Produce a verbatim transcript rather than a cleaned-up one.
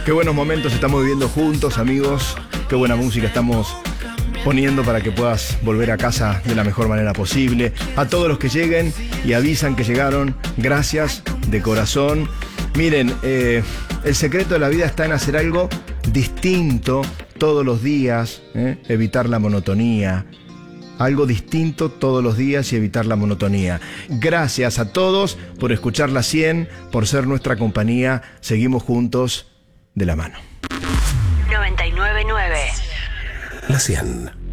Qué buenos momentos estamos viviendo juntos, amigos. Qué buena música estamos poniendo para que puedas volver a casa de la mejor manera posible. A todos los que lleguen y avisan que llegaron, gracias de corazón. Miren, eh, el secreto de la vida está en hacer algo distinto todos los días, ¿eh? Evitar la monotonía. Algo distinto todos los días y evitar la monotonía. Gracias a todos por escuchar la cien, por ser nuestra compañía. Seguimos juntos de la mano. noventa y nueve punto nueve La cien.